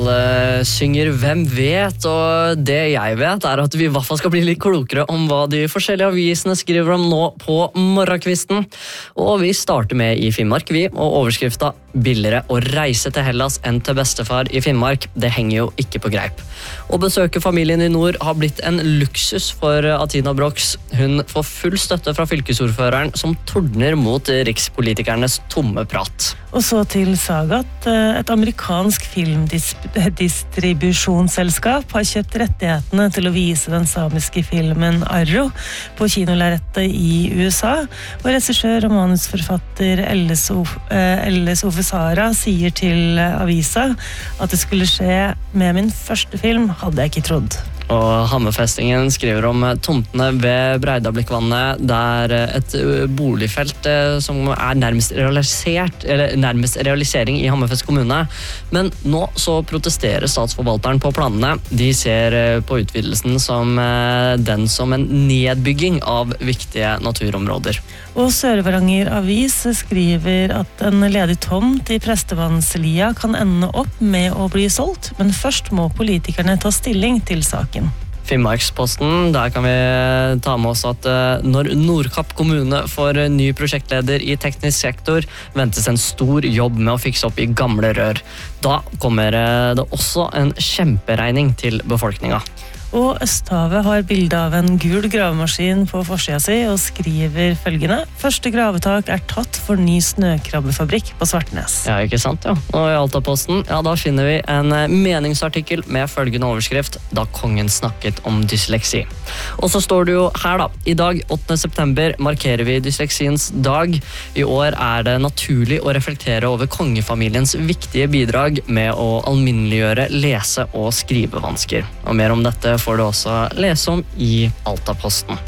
Synger Hvem vet, og det jeg vet at vi I hvert fall skal bli litt klokere om hva de forskjellige avisene skriver om nå på morgenkvisten. Og vi starter med I Finnmark, og overskrifta «Billigere å reise til Hellas enn til bestefar I Finnmark», det henger jo ikke på greip. Å besøke familien I nord har blitt en luksus for Atina Brox. Hun får full støtte fra fylkesordføreren som tordner mot rikspolitikernes tomme prat. Og så til Sagat, et amerikansk filmdistribusjonsselskap har kjøpt rettighetene til å vise den samiske filmen Arro på kinolerretet I USA, og regissør og manusforfatter Elles Ove Sara sier til avisa at det skulle skje med min første film, hadde jeg ikke trodd. Og Hammerfestingen skriver om tomtene ved Breidablikkvannet, der et boligfelt som nærmest realisering I Hammerfest kommune. Men nå så protesterer statsforvalteren på planene. De ser på utvidelsen som den som en nedbygging av viktige naturområder. Og Sør-Varanger Avis skriver at en ledig tomt I Prestevannslia kan ende opp med å bli solgt, men først må politikerne ta stilling til saken. Finnmarksposten, der kan vi ta med oss at når Nordkapp kommune får ny prosjektleder I teknisk sektor, ventes en stor jobb med å fikse opp I gamle rør. Da kommer det også en kjemperegning til befolkningen. Og Østhavet har bilde av en gul gravemaskin på forsida si og skriver følgende: Første gravetak tatt for ny snøkrabbefabrikk på Svartnes. Ja, ikke sant, ja. Og I Altaposten, ja, da finner vi en meningsartikkel med følgende overskrift: Da kongen snakket om dysleksi. Og så står det jo her da: I dag, 8. september, markerer vi dysleksiens dag. I år det naturlig å reflektere over kongefamiliens viktige bidrag med å alminneliggjøre lese- og skrivevansker. Og mer om dette får du også lese om I Altaposten.